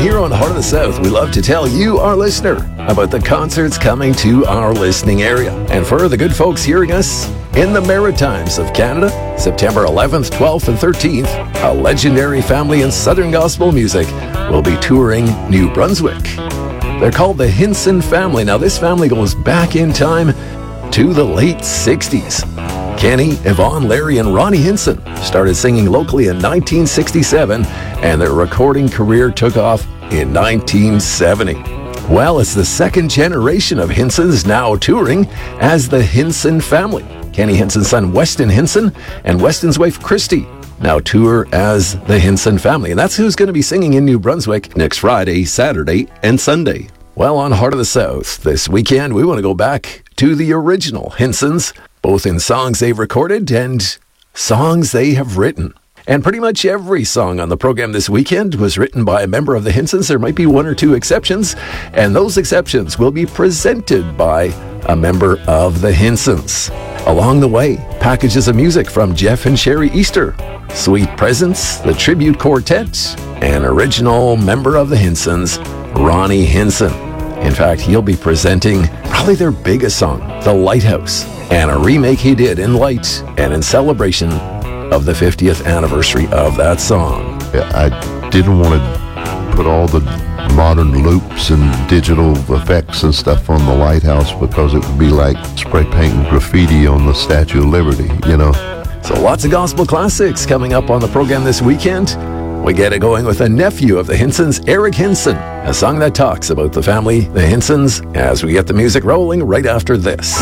here on Heart of the South, we love to tell you, our listener, about the concerts coming to our listening area. And for the good folks hearing us in the Maritimes of Canada, September 11th, 12th, and 13th, a legendary family in Southern gospel music will be touring New Brunswick. They're called the Hinson family. Now, this family goes back in time to the late 60s. Kenny, Yvonne, Larry, and Ronnie Hinson started singing locally in 1967, and their recording career took off in 1970. Well, it's the second generation of Hinsons now touring as the Hinson family. Kenny Hinson's son, Weston Hinson, and Weston's wife, Christy, now tour as the Hinson family. And that's who's going to be singing in New Brunswick next Friday, Saturday, and Sunday. Well, on Heart of the South, this weekend, we want to go back to the original Hinsons, both in songs they've recorded and songs they have written. And pretty much every song on the program this weekend was written by a member of the Hinsons. There might be one or two exceptions, and those exceptions will be presented by a member of the Hinsons. Along the way, packages of music from Jeff and Sherry Easter, Sweet Presence, the Tribute Quartet, and original member of the Hinsons, Ronnie Hinson. In fact, he'll be presenting probably their biggest song, The Lighthouse, and a remake he did in light and in celebration of the 50th anniversary of that song. I didn't want to put all the modern loops and digital effects and stuff on the lighthouse because it would be like spray painting graffiti on the Statue of Liberty, you know. So lots of gospel classics coming up on the program this weekend. We get it going with a nephew of the Hinsons, Eric Hinson, a song that talks about the family, the Hinsons, as we get the music rolling right after this.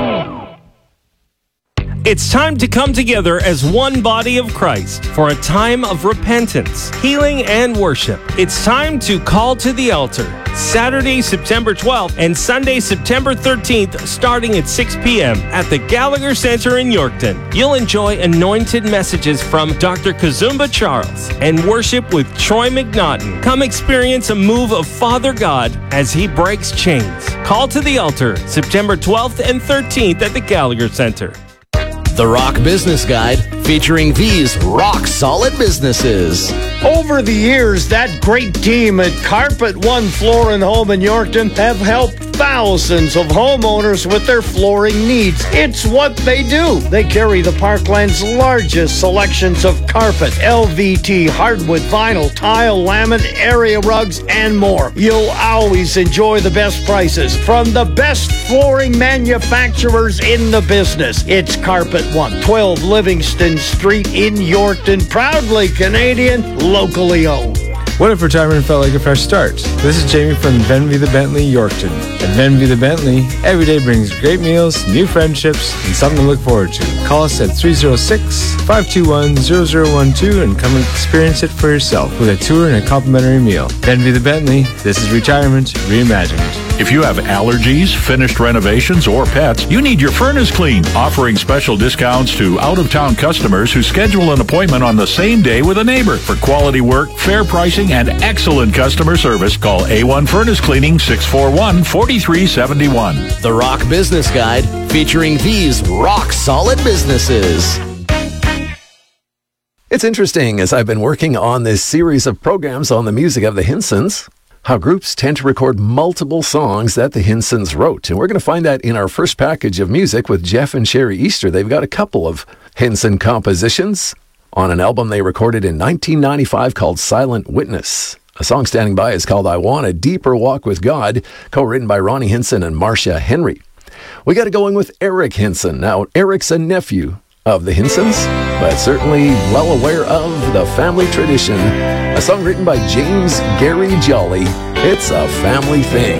It's time to come together as one body of Christ for a time of repentance, healing, and worship. It's time to call to the altar. Saturday, September 12th and Sunday, September 13th, starting at 6 p.m. at the Gallagher Center in Yorkton. You'll enjoy anointed messages from Dr. Kazumba Charles and worship with Troy McNaughton. Come experience a move of Father God as he breaks chains. Call to the altar, September 12th and 13th at the Gallagher Center. The Rock Business Guide, featuring these rock-solid businesses. Over the years, that great team at Carpet One Floor and Home in Yorkton have helped thousands of homeowners with their flooring needs. It's what they do. They carry the Parkland's largest selections of carpet, LVT, hardwood, vinyl, tile, laminate, area rugs, and more. You'll always enjoy the best prices from the best flooring manufacturers in the business. It's Carpet One, 12 Livingston Street in Yorkton, proudly Canadian, locally owned. What if retirement felt like a fresh start? This is Jamie from Venvy the Bentley, Yorkton. At Venvy the Bentley, every day brings great meals, new friendships, and something to look forward to. Call us at 306-521-0012 and come and experience it for yourself with a tour and a complimentary meal. Venvy the Bentley, this is retirement reimagined. If you have allergies, finished renovations, or pets, you need your furnace cleaned. Offering special discounts to out-of-town customers who schedule an appointment on the same day with a neighbor. For quality work, fair pricing, and excellent customer service, call A1 Furnace Cleaning, 641-4371. The Rock Business Guide, featuring these rock-solid businesses. It's interesting, as I've been working on this series of programs on the music of the Hinsons, how groups tend to record multiple songs that the Hinsons wrote. And we're going to find that in our first package of music with Jeff and Sherry Easter. They've got a couple of Hinson compositions on an album they recorded in 1995 called Silent Witness. A song standing by is called I Want a Deeper Walk with God, co-written by Ronnie Hinson and Marcia Henry. We got it going with Eric Hinson. Now, Eric's a nephew of the Hinsons, but certainly well aware of the family tradition. A song written by James Gary Jolly. It's a family thing.